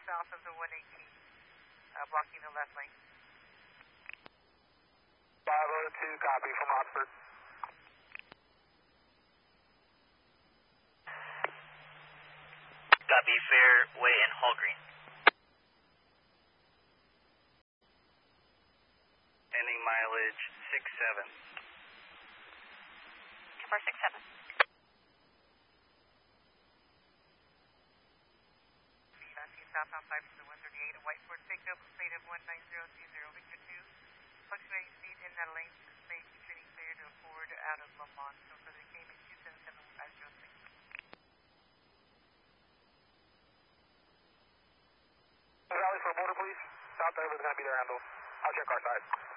south of the 118, blocking the left lane. 502, copy from Oxford. Copy, Fairway and Hall Green. Ending mileage 67. Cover 67. Southbound 5 to the 138 at Whiteford, pickup, state of 19020, Victor 2. Fluctuating speed in that lane, may be turning clear to forward out of Lamont. So for the KM 277506. Valley for a border, please. South over is going to be their handle. I'll check our side.